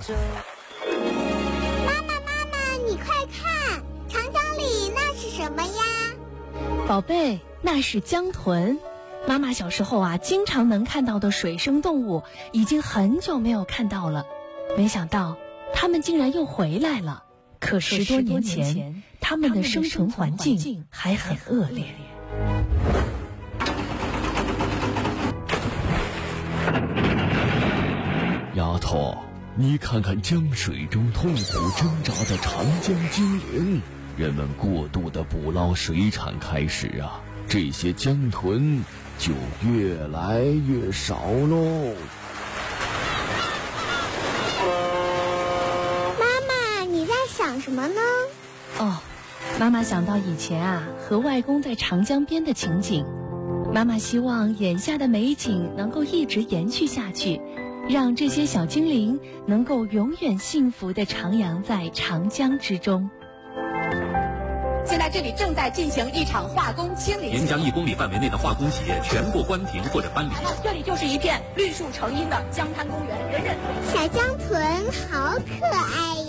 妈，你快看，长江里那是什么呀？ 宝贝，那是江豚。妈妈小时候啊，经常能看到的水生动物，已经很久没有看到了。没想到，它们竟然又回来了。可10多年前，它们的生存环境还很恶劣。 丫头，你看看江水中痛苦挣扎的长江精灵，人们过度的捕捞水产开始啊，这些江豚就越来越少喽。 妈妈，你在想什么呢？ 妈妈想到以前啊，和外公在长江边的情景。妈妈希望眼下的美景能够一直延续下去，让这些小精灵能够永远幸福地徜徉在长江之中。 现在这里正在进行一场化工清理， 沿江1公里范围内的化工企业全部关停或者搬离。 这里就是一片绿树成荫的江滩公园，人人小江豚好可爱呀。